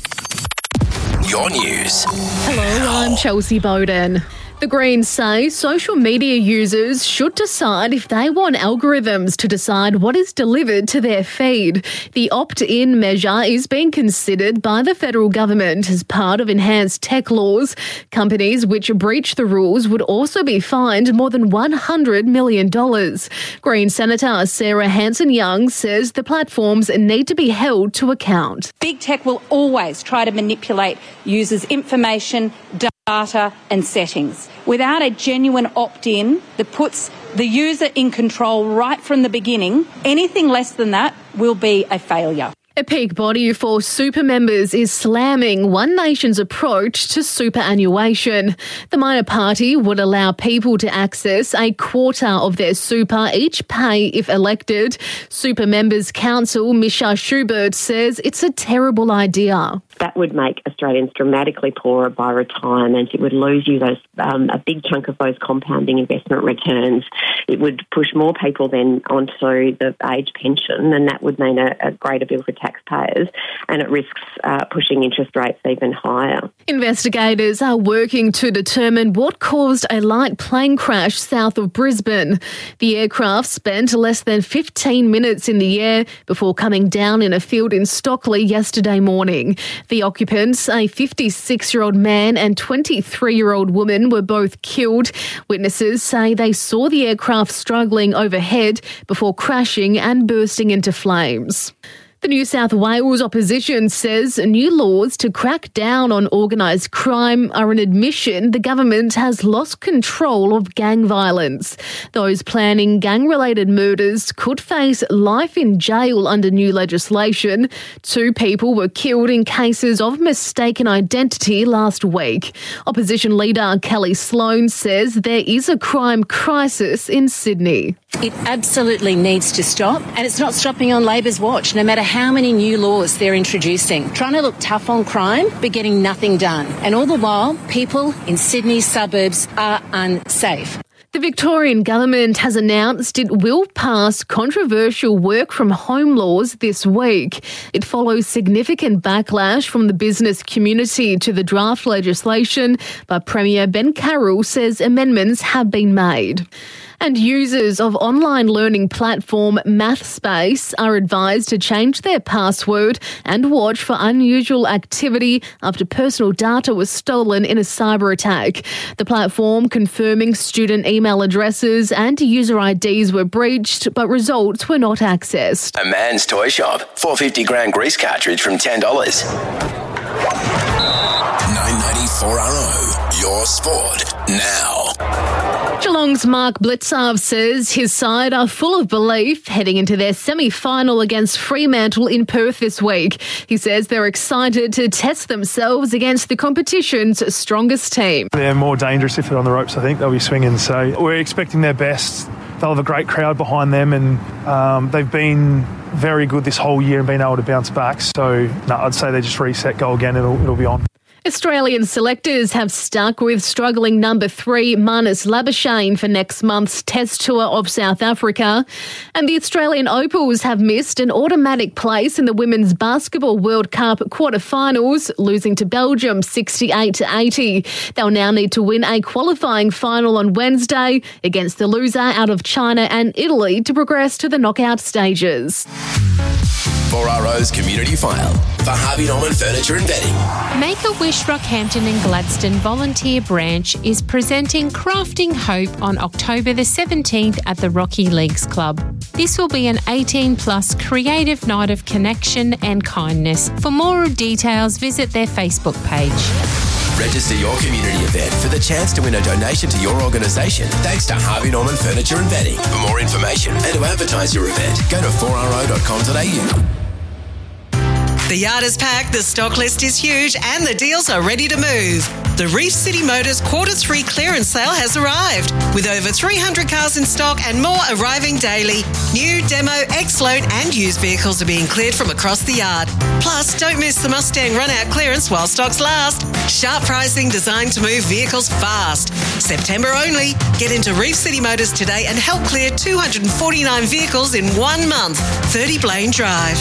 Your news. Hello, I'm Chelsea Bowden. The Greens say social media users should decide if they want algorithms to decide what is delivered to their feed. The opt-in measure is being considered by the federal government as part of enhanced tech laws. Companies which breach the rules would also be fined more than one hundred million dollars. Green Senator Sarah Hanson-Young says the platforms need to be held to account. Big tech will always try to manipulate users' information, data and settings. Without a genuine opt-in that puts the user in control right from the beginning, anything less than that will be a failure. A peak body for super members is slamming One Nation's approach to superannuation. The minor party would allow people to access a quarter of their super each pay if elected. Super Members Council Misha Schubert says it's a terrible idea. That would make Australians dramatically poorer by retirement. It would lose you those um, a big chunk of those compounding investment returns. It would push more people then onto the age pension, and that would mean a, a greater bill for taxpayers, and it risks uh, pushing interest rates even higher. Investigators are working to determine what caused a light plane crash south of Brisbane. The aircraft spent less than fifteen minutes in the air before coming down in a field in Stockley yesterday morning. The occupants, a fifty-six-year-old man and twenty-three-year-old woman, were both killed. Witnesses say they saw the aircraft struggling overhead before crashing and bursting into flames. The New South Wales opposition says new laws to crack down on organised crime are an admission the government has lost control of gang violence. Those planning gang-related murders could face life in jail under new legislation. Two people were killed in cases of mistaken identity last week. Opposition leader Kelly Sloan says there is a crime crisis in Sydney. It absolutely needs to stop, and it's not stopping on Labor's watch, no matter how many new laws they're introducing. Trying to look tough on crime, but getting nothing done. And all the while, people in Sydney's suburbs are unsafe. The Victorian government has announced it will pass controversial work from home laws this week. It follows significant backlash from the business community to the draft legislation, but Premier Ben Carroll says amendments have been made. And users of online learning platform MathSpace are advised to change their password and watch for unusual activity after personal data was stolen in a cyber attack. The platform confirming student email addresses and user I Ds were breached, but results were not accessed. A man's toy shop. four hundred fifty gram grease cartridge from ten dollars. nine ninety-four R O, your sport now. Geelong's Mark Blicavs says his side are full of belief heading into their semi-final against Fremantle in Perth this week. He says they're excited to test themselves against the competition's strongest team. They're more dangerous if they're on the ropes, I think. They'll be swinging, so we're expecting their best. They'll have a great crowd behind them, and um, they've been very good this whole year and been able to bounce back. So no, I'd say they just reset, go again, it'll, it'll be on. Australian selectors have stuck with struggling number three Marnus Labuschagne for next month's Test Tour of South Africa. And the Australian Opals have missed an automatic place in the Women's Basketball World Cup quarterfinals, losing to Belgium sixty-eight to eighty. They'll now need to win a qualifying final on Wednesday against the loser out of China and Italy to progress to the knockout stages. four R O's Community File for Harvey Norman Furniture and Bedding. Make-A-Wish Rockhampton and Gladstone Volunteer Branch is presenting Crafting Hope on October the seventeenth at the Rocky Leagues Club. This will be an eighteen plus creative night of connection and kindness. For more details, visit their Facebook page. Register your community event for the chance to win a donation to your organisation thanks to Harvey Norman Furniture and Bedding. For more information and to advertise your event, go to four r o dot com dot a u. The yard is packed, the stock list is huge, and the deals are ready to move. The Reef City Motors Quarter three clearance sale has arrived, with over three hundred cars in stock and more arriving daily. New, demo, ex-loan and used vehicles are being cleared from across the yard. Plus, don't miss the Mustang run-out clearance while stocks last. Sharp pricing designed to move vehicles fast. September only. Get into Reef City Motors today and help clear two hundred forty-nine vehicles in one month. thirty Blaine Drive.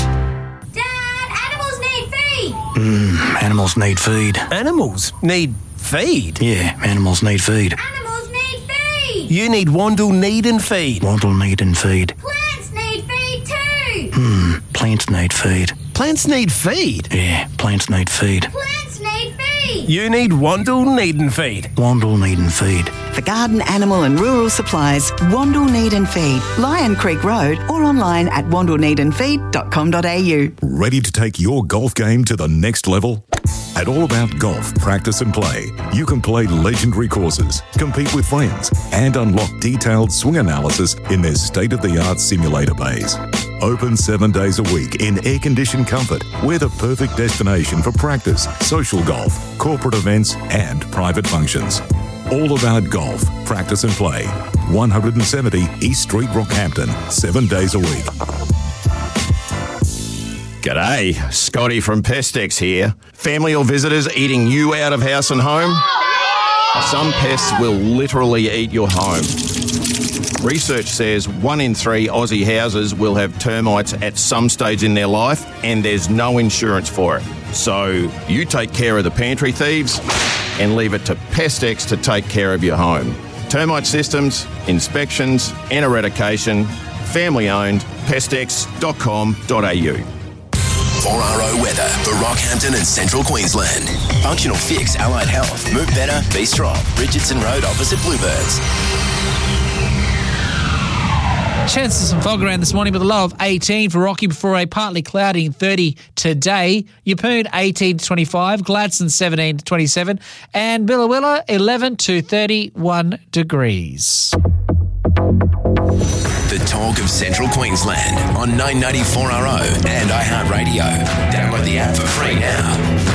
Mm, animals need feed. Animals need feed? Yeah, animals need feed. Animals need feed. You need Wandle Need and Feed. Wandle Need and Feed. Plants need feed too. Hmm, plants need feed. Plants need feed? Yeah, plants need feed. Plants need feed. You need Wandle Need and Feed. Wandle Need and Feed. For garden, animal and rural supplies, Wandle Need and Feed, Lion Creek Road, or online at wandle need and feed dot com dot a u. Ready to take your golf game to the next level? At All About Golf Practice and Play, you can play legendary courses, compete with friends, and unlock detailed swing analysis in their state-of-the-art simulator bays. Open seven days a week in air-conditioned comfort. We're the perfect destination for practice, social golf, corporate events, and private functions. All About Golf, Practice and Play. one seventy East Street, Rockhampton. Seven days a week. G'day, Scotty from Pestex here. Family or visitors eating you out of house and home? Some pests will literally eat your home. Research says one in three Aussie houses will have termites at some stage in their life, and there's no insurance for it. So you take care of the pantry thieves and leave it to Pestex to take care of your home. Termite systems, inspections and eradication. Family owned. pestex dot com dot a u. four R O weather for Rockhampton and Central Queensland. Functional Fix Allied Health. Move better, be strong. Be strong. Richardson Road opposite Bluebirds. Chances of some fog around this morning with a low of eighteen for Rocky before a partly cloudy and thirty today. Yeppoon eighteen to twenty-five, Gladstone seventeen to twenty-seven, and Billawilla eleven to thirty-one degrees. The talk of Central Queensland on nine ninety-four R O and iHeartRadio. Download the app for free now.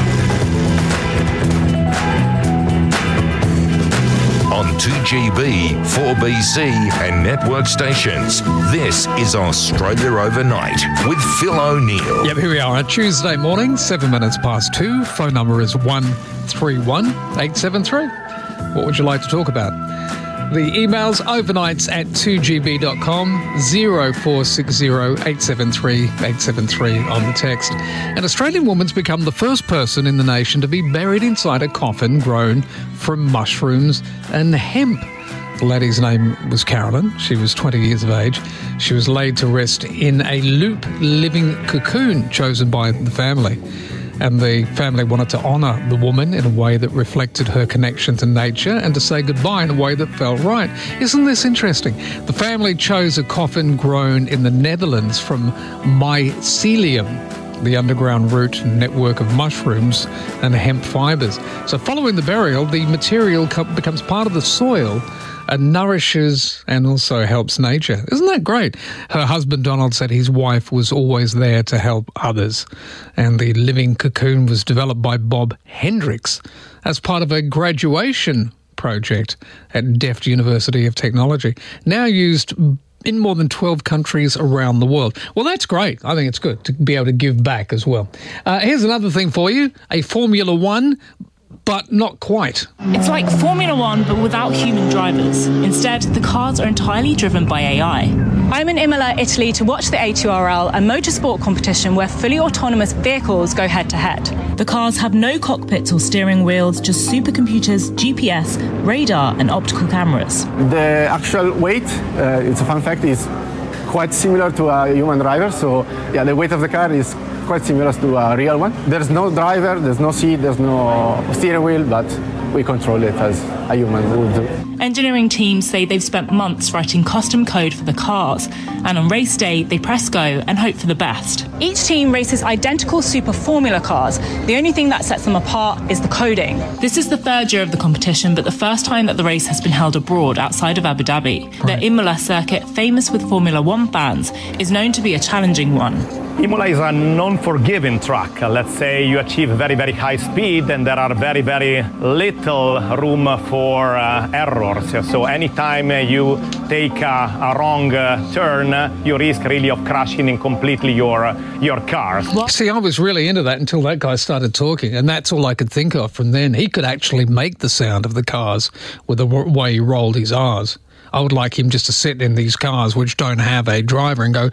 On two G B, four B C and network stations, this is Australia Overnight with Phil O'Neill. Yep, here we are on Tuesday morning, seven minutes past two. Phone number is one three one eight seven three. What would you like to talk about? The email's overnights at two g b dot com, zero four six zero eight seven three eight seven three on the text. An Australian woman's become the first person in the nation to be buried inside a coffin grown from mushrooms and hemp. The lady's name was Carolyn. She was twenty years of age. She was laid to rest in a loop living cocoon chosen by the family. And the family wanted to honour the woman in a way that reflected her connection to nature and to say goodbye in a way that felt right. Isn't this interesting? The family chose a coffin grown in the Netherlands from mycelium, the underground root network of mushrooms and hemp fibres. So following the burial, the material co- becomes part of the soil and nourishes and also helps nature. Isn't that great? Her husband, Donald, said his wife was always there to help others. And the living cocoon was developed by Bob Hendricks as part of a graduation project at Delft University of Technology, now used in more than twelve countries around the world. Well, that's great. I think it's good to be able to give back as well. Uh, here's another thing for you, a Formula One, but not quite. It's like Formula One, but without human drivers. Instead, the cars are entirely driven by A I. I'm in Imola, Italy to watch the A two R L, a motorsport competition where fully autonomous vehicles go head-to-head. The cars have no cockpits or steering wheels, just supercomputers, G P S, radar and optical cameras. The actual weight, uh, it's a fun fact, is quite similar to a human driver. So, yeah, the weight of the car is quite similar to a real one. There's no driver, there's no seat, there's no steering wheel, but we control it as a human would do. Engineering teams say they've spent months writing custom code for the cars, and on race day they press go and hope for the best. Each team races identical Super Formula cars. The only thing that sets them apart is the coding. This is the third year of the competition, but the first time that the race has been held abroad outside of Abu Dhabi. Right. The Imola circuit, famous with Formula One fans, is known to be a challenging one. Imola is a non-forgiving track. Let's say you achieve very, very high speed and there are very, very little room for uh, errors. So anytime you take a, a wrong uh, turn, you risk really of crashing in completely your, your car. See, I was really into that until that guy started talking, and that's all I could think of from then. He could actually make the sound of the cars with the way he rolled his R's. I would like him just to sit in these cars which don't have a driver and go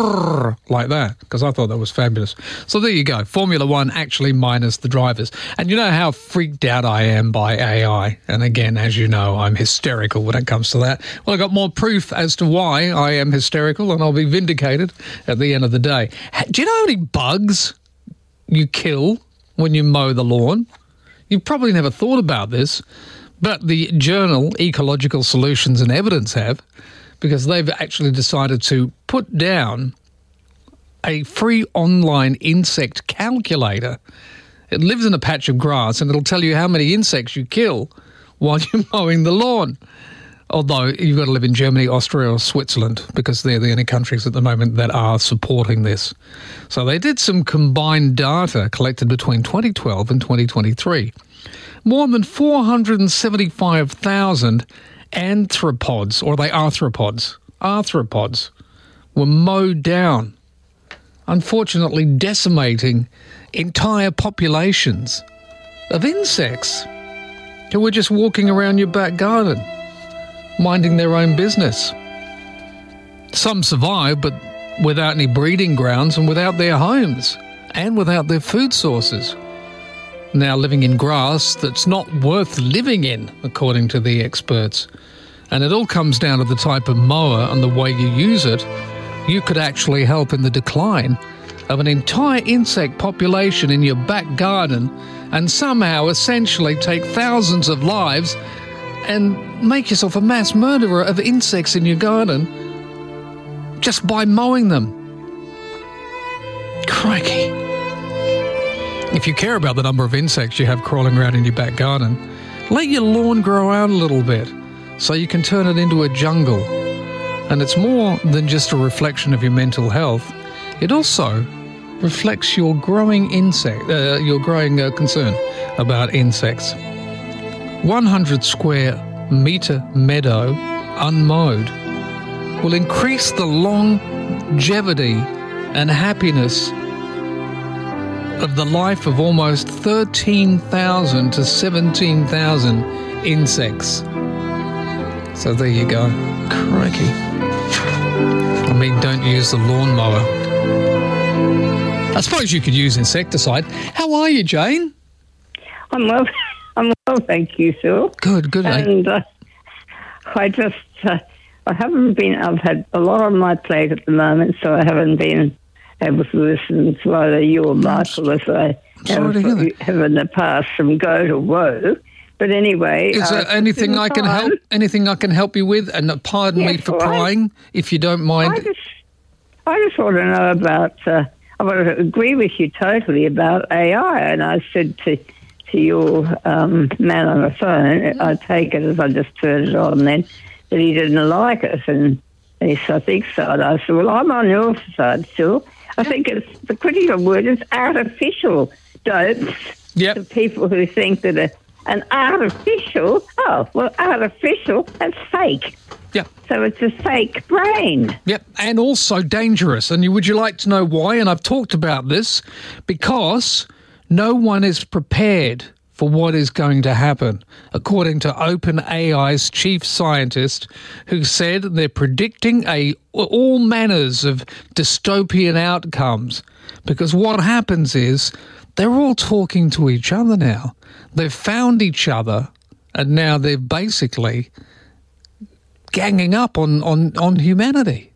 like that, because I thought that was fabulous. So there you go, Formula One actually minus the drivers. And you know how freaked out I am by A I. And again, as you know, I'm hysterical when it comes to that. Well, I got more proof as to why I am hysterical, and I'll be vindicated at the end of the day. Do you know how many bugs you kill when you mow the lawn? You've probably never thought about this, but the journal Ecological Solutions and Evidence have, because they've actually decided to put down a free online insect calculator. It lives in a patch of grass and it'll tell you how many insects you kill while you're mowing the lawn. Although you've got to live in Germany, Austria or Switzerland, because they're the only countries at the moment that are supporting this. So they did some combined data collected between twenty twelve and twenty twenty-three. More than four hundred seventy-five thousand arthropods, or they arthropods, arthropods, were mowed down, unfortunately decimating entire populations of insects who were just walking around your back garden, minding their own business. Some survived, but without any breeding grounds and without their homes and without their food sources. Now living in grass that's not worth living in, according to the experts. And it all comes down to the type of mower and the way you use it. You could actually help in the decline of an entire insect population in your back garden and somehow essentially take thousands of lives and make yourself a mass murderer of insects in your garden just by mowing them. Crikey. If you care about the number of insects you have crawling around in your back garden, let your lawn grow out a little bit so you can turn it into a jungle. And it's more than just a reflection of your mental health. It also reflects your growing insect, uh, your growing uh, concern about insects. one hundred square metre meadow unmowed will increase the longevity and happiness of the life of almost thirteen thousand to seventeen thousand insects. So there you go. Crikey. I mean, don't use the lawnmower. I suppose you could use insecticide. How are you, Jane? I'm well. I'm well, thank you, Phil. Good, good. And uh, I just, uh, I haven't been, I've had a lot on my plate at the moment, so I haven't been able to listen to either you or Michael as I have, have in the past from go to woe. But anyway... Is there uh, anything I can help Anything I can help you with? And pardon yes, me for well, prying, I, if you don't mind. I just, I just want to know about... Uh, I want to agree with you totally about A I. And I said to to your um, man on the phone, I take it as I just turned it on then, that he didn't like it. And he said, I think so. And I said, well, I'm on your side still. I think it's the critical word is artificial dopes yep. to people who think that a, an artificial, oh, well, artificial, that's fake. Yeah. So it's a fake brain. Yep, and also dangerous. And you, would you like to know why? And I've talked about this because no one is prepared for what is going to happen, according to OpenAI's chief scientist, who said they're predicting a all manners of dystopian outcomes. Because what happens is they're all talking to each other now. They've found each other, and now they're basically ganging up on, on, on humanity.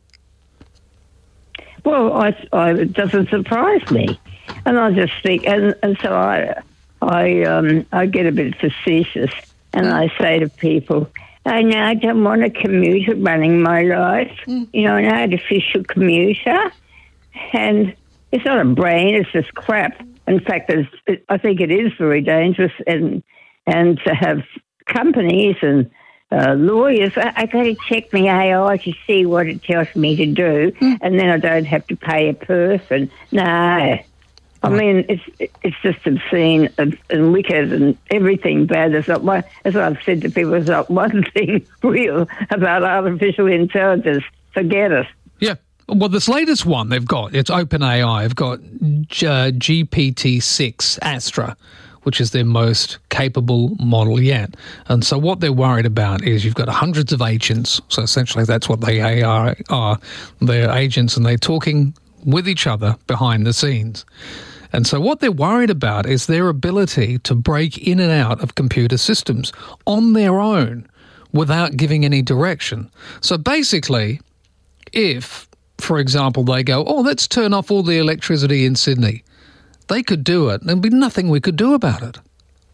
Well, I, I, it doesn't surprise me. And I just think, and, and so I... I um I get a bit facetious, and I say to people, I know I don't want a commuter running my life, mm. you know, an artificial commuter, and it's not a brain, it's just crap. In fact, it's, it, I think it is very dangerous, and and to have companies and uh, lawyers, I, I got to check my A I to see what it tells me to do, mm. and then I don't have to pay a person. No. I mean, it's it's just obscene and, and wicked and everything bad. There's not one, as I've said to people, there's not one thing real about artificial intelligence. Forget it. Yeah. Well, this latest one they've got, it's OpenAI. They've got uh, G P T six Astra, which is their most capable model yet. And so what they're worried about is you've got hundreds of agents. So essentially that's what they are. are. They're agents, and they're talking with each other behind the scenes. And so what they're worried about is their ability to break in and out of computer systems on their own without giving any direction. So basically, if, for example, they go, oh, let's turn off all the electricity in Sydney, they could do it. There'd be nothing we could do about it.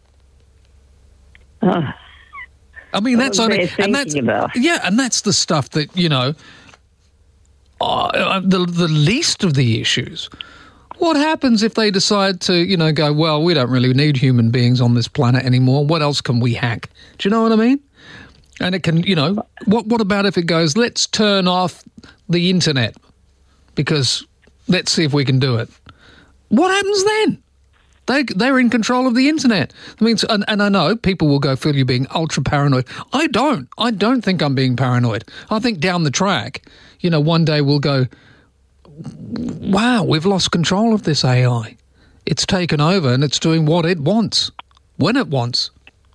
Oh. I mean, that's only, and that's, about? yeah, and that's the stuff that, you know, uh, the the least of the issues. What happens if they decide to, you know, go, well, we don't really need human beings on this planet anymore. What else can we hack? Do you know what I mean? And it can, you know, what what about if it goes, let's turn off the internet because let's see if we can do it. What happens then? They, they're in control of the internet. I mean, and, and I know people will go, Phil, you're being ultra paranoid. I don't. I don't think I'm being paranoid. I think down the track, you know, one day we'll go, wow, we've lost control of this A I. It's taken over and it's doing what it wants, when it wants.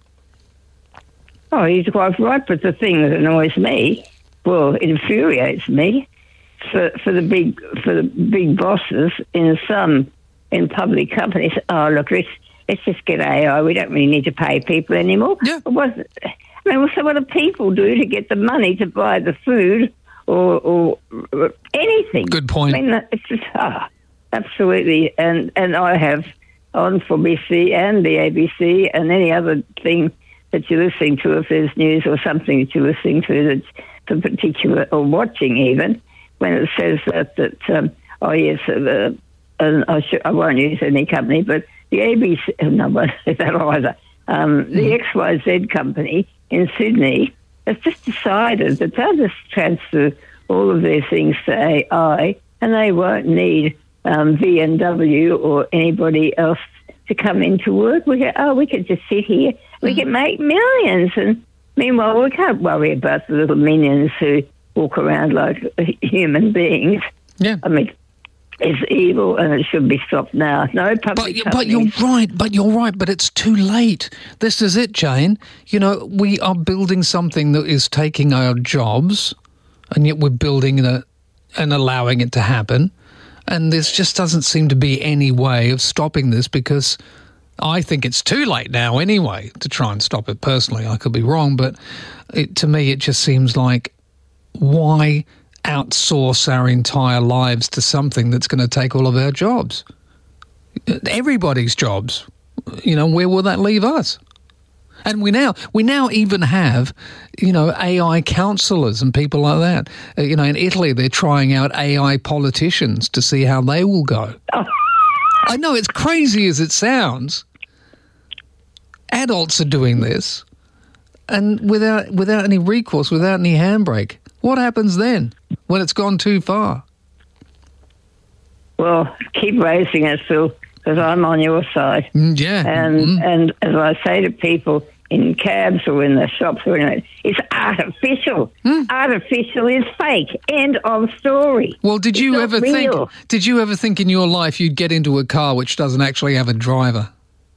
Oh, he's quite right, but the thing that annoys me, well, it infuriates me, for for the big for the big bosses in some in public companies. Oh, look, let's let's just get A I. We don't really need to pay people anymore. Yeah. What, I mean, so what do people do to get the money to buy the food or, or, or anything? Good point. I mean, it's just oh, absolutely. And and I have on for B C and the A B C and any other thing that you're listening to, if there's news or something that you're listening to that's for particular or watching even, when it says that, that um, oh, yes, uh, and I, should, I won't use any company, but the A B C, no, I won't say that either. Um, the X Y Z company in Sydney has just decided that they'll just transfer all of their things to A I, and they won't need um, V and W or anybody else to come into work. We go, oh, we could just sit here. We can make millions. And meanwhile, we can't worry about the little minions who walk around like human beings. Yeah. I mean, it's evil and it should be stopped now. No public But, but you're right, but you're right, but it's too late. This is it, Jane. You know, we are building something that is taking our jobs, and yet we're building it and allowing it to happen. And there just doesn't seem to be any way of stopping this, because I think it's too late now anyway to try and stop it personally. I could be wrong, but it, to me it just seems like, why outsource our entire lives to something that's going to take all of our jobs? Everybody's jobs. You know, where will that leave us? And we now we now even have, you know, A I counsellors and people like that. Uh, you know, in Italy, they're trying out A I politicians to see how they will go. Oh. I know, it's crazy as it sounds. Adults are doing this, and without without any recourse, without any handbrake. What happens then when it's gone too far? Well, keep raising it, Phil, because I'm on your side. Mm, yeah. And mm-hmm. and as I say to people in cabs or in the shops, or in it, it's artificial. Mm. Artificial is fake. End of story. Well, did it's you ever real. think? Did you ever think in your life you'd get into a car which doesn't actually have a driver?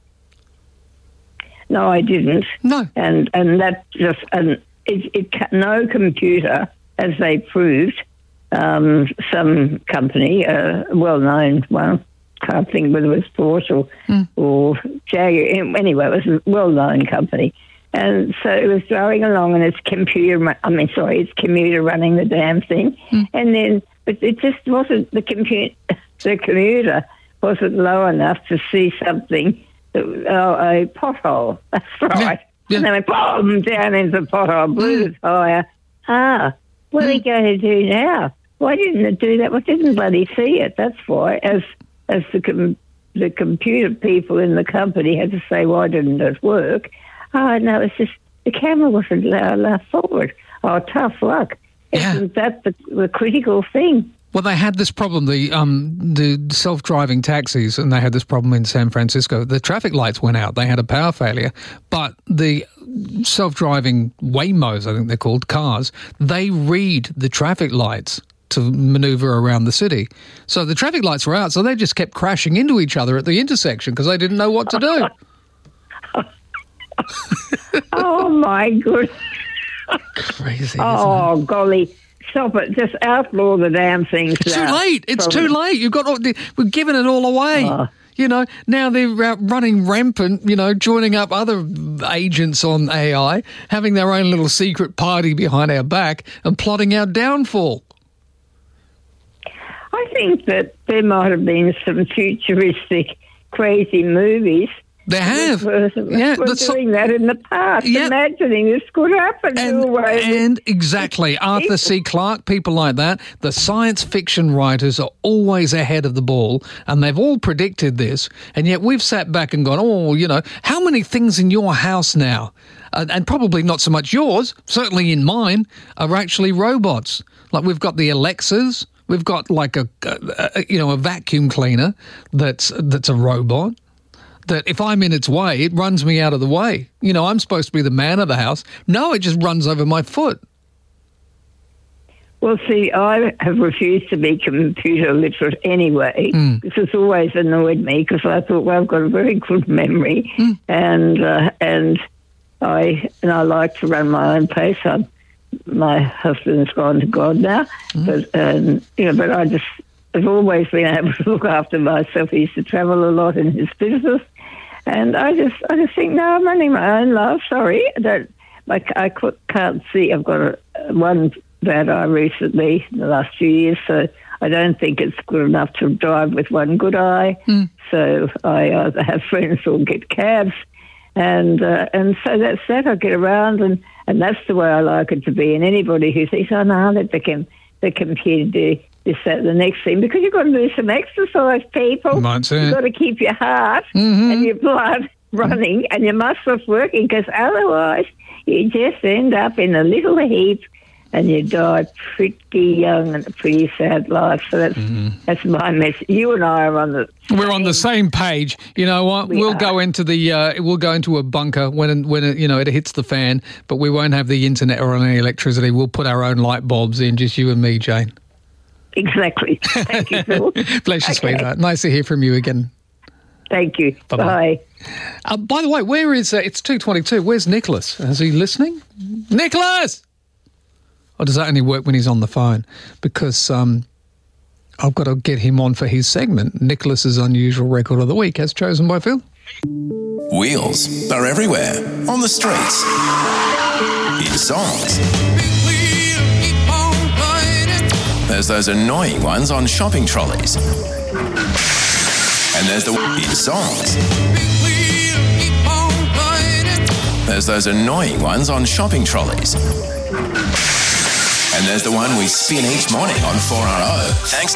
No, I didn't. No. And and that just and it, it no computer, as they proved, um, some company, a well-known one, can't think whether it was Porsche or, mm. or Jaguar, anyway, it was a well-known company. And so it was driving along and it's computer, I mean, sorry, it's commuter running the damn thing. Mm. And then, but it just wasn't, the computer, the commuter wasn't low enough to see something, that, oh, a pothole, that's right. Yeah. Yeah. And they went, boom, down into the pothole, blew mm. the tyre. Ah, what are they going to do now? Why didn't it do that? Why didn't bloody see it? That's why, as as the com- the computer people in the company had to say, why didn't it work? Oh, no, it's just the camera wasn't loud enough forward. Oh, tough luck. Yeah. Isn't that the, the critical thing? Well, they had this problem, the um, the self-driving taxis, and they had this problem in San Francisco. The traffic lights went out. They had a power failure. But the self-driving Waymos, I think they're called, cars, they read the traffic lights to manoeuvre around the city. So the traffic lights were out, so they just kept crashing into each other at the intersection because they didn't know what to do. Oh, my goodness. Crazy, Oh, isn't it? golly. Stop it. Just outlaw the damn things. It's too late. It's too late. You've got all, we've given it all away. Oh. You know, now they're out running rampant, you know, joining up other agents on A I, having their own little secret party behind our back and plotting our downfall. I think that there might have been some futuristic, crazy movies. There have. We're, yeah, we're doing that in the past, yep. Imagining this could happen. And, and exactly. Arthur C. Clarke, people like that. The science fiction writers are always ahead of the ball, and they've all predicted this, and yet we've sat back and gone, oh, you know, how many things in your house now, uh, and probably not so much yours, certainly in mine, are actually robots? Like we've got the Alexas, we've got like a, a, a you know, a vacuum cleaner that's that's a robot. That if I'm in its way, it runs me out of the way. You know, I'm supposed to be the man of the house. No, it just runs over my foot. Well, see, I have refused to be computer literate anyway. Mm. This has always annoyed me because I thought, well, I've got a very good memory, mm. and uh, and I and I like to run my own pace. I'm, my husband's gone to God now, mm. but um, you know, but I just have always been able to look after myself. He used to travel a lot in his business. And I just, I just think, no, I'm running my own life. Sorry, I don't, like, I can't see. I've got a, one bad eye recently in the last few years, so I don't think it's good enough to drive with one good eye. Mm. So I either have friends or get cabs, and uh, and so that's that. I get around, and, and that's the way I like it to be. And anybody who thinks, oh no, let the com- the computer do this, that, the next thing, because you've got to do some exercise, people. That's You've it. got to keep your heart Mhm. and your blood running and your muscles working, because otherwise you just end up in a little heap and you die pretty young and a pretty sad life. So that's that's my message. You and I are on the We're on the same page. You know what? We we'll are. go into the uh, we'll go into a bunker when when it, you know it hits the fan, but we won't have the internet or any electricity. We'll put our own light bulbs in, just you and me, Jane. exactly. Thank you, Phil. Bless you, Okay. sweetheart. Nice to hear from you again. Thank you. Bye-bye. Bye. Uh, by the way, where is uh, it's two twenty-two? Where's Nicholas? Is he listening? Nicholas! Or does that only work when he's on the phone? Because um, I've got to get him on for his segment, Nicholas's Unusual Record of the Week, as chosen by Phil. Wheels are everywhere, on the streets, in songs. There's those annoying ones on shopping trolleys. And there's the in songs. There's those annoying ones on shopping trolleys. And there's the one we spin each morning on four R O. Thanks